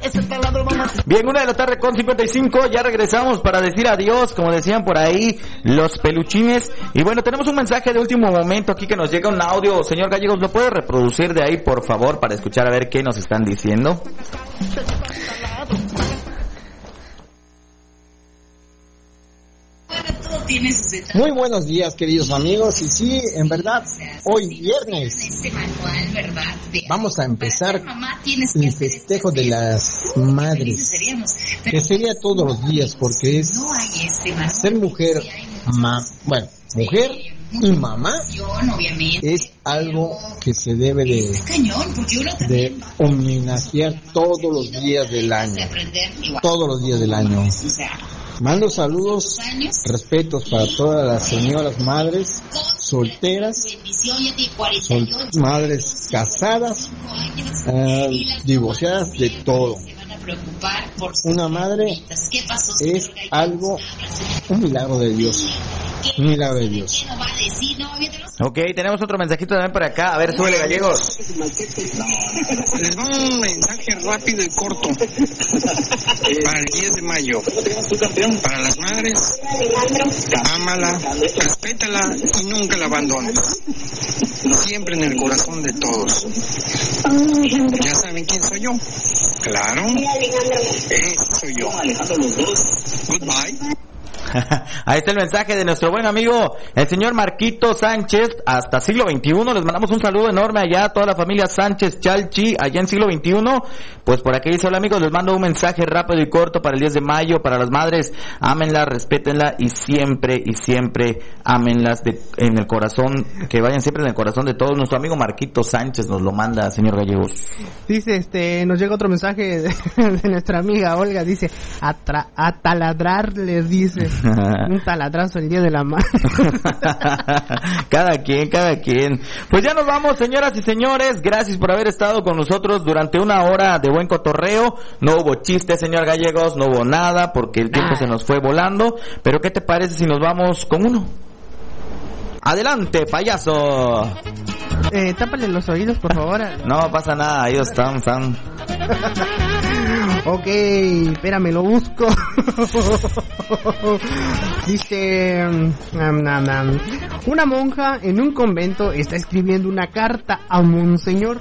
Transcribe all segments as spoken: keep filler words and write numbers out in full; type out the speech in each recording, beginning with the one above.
Bien, una de la tarde con cincuenta y cinco, ya regresamos para decir adiós, como decían por ahí los peluchines. Y bueno, tenemos un mensaje de último momento aquí que nos llega un audio. Señor Gallegos, ¿lo puede reproducir de ahí, por favor, para escuchar a ver qué nos están diciendo? Muy buenos días, queridos amigos, y sí, en verdad, hoy viernes vamos a empezar el festejo de las madres, que sería todos los días, porque es ser mujer, ma, bueno, mujer y mamá es algo que se debe de, de homenajear todos los días del año, todos los días del año. Mando saludos, respetos para todas las señoras madres solteras, sol, madres casadas, eh, divorciadas, de todo. Una madre es algo, un milagro de Dios, un milagro de Dios. Ok, tenemos otro mensajito también por acá. A ver, súbele, Gallegos. Les va un mensaje rápido y corto para el diez de mayo. Para las madres, ámala, respétala y nunca la abandones. Siempre en el corazón de todos. ¿Ya saben quién soy yo? Claro, ese soy yo. Goodbye. Ahí está el mensaje de nuestro buen amigo el señor Marquito Sánchez hasta siglo veintiuno. Les mandamos un saludo enorme allá a toda la familia Sánchez Chalchi allá en siglo veintiuno. Pues por aquí dice: hola amigos, les mando un mensaje rápido y corto para el diez de mayo, para las madres, ámenlas, respétenla y siempre y siempre ámenlas de, en el corazón, que vayan siempre en el corazón de todos. Nuestro amigo Marquito Sánchez nos lo manda, señor Gallegos. Dice, este, nos llega otro mensaje de, de nuestra amiga Olga, dice, a, tra- a taladrar les dice. Un taladrazo el día de la madre. Cada quien, cada quien. Pues ya nos vamos, señoras y señores. Gracias por haber estado con nosotros durante una hora de buen cotorreo. No hubo chistes, señor Gallegos, no hubo nada porque el tiempo se nos fue volando. Pero ¿qué te parece si nos vamos con uno? Adelante, payaso. Eh, tápale los oídos, por favor. No pasa nada, ellos están, están. Ok, espérame, lo busco. Dice, um, um, um, una monja en un convento está escribiendo una carta a Monseñor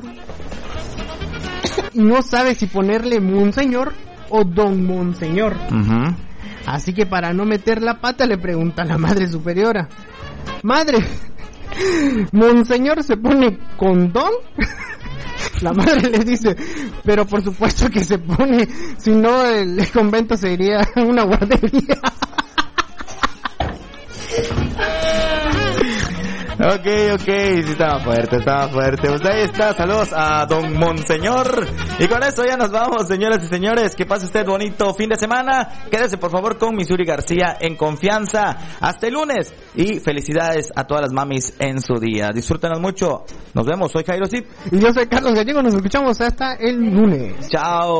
y no sabe si ponerle Monseñor o Don Monseñor. Uh-huh. Así que para no meter la pata le pregunta a la Madre Superiora: Madre, ¿Monseñor se pone con Don? La madre le dice, pero por supuesto que se pone, si no el, el convento sería una guardería. Ok, ok, sí estaba fuerte, estaba fuerte. Pues ahí está, saludos a Don Monseñor. Y con eso ya nos vamos, señoras y señores. Que pase usted bonito fin de semana. Quédese por favor con Missouri García en confianza. Hasta el lunes. Y felicidades a todas las mamis en su día. Disfrútenos mucho. Nos vemos, soy Jairo Zip. Y yo soy Carlos Gallego, nos escuchamos hasta el lunes. Chao.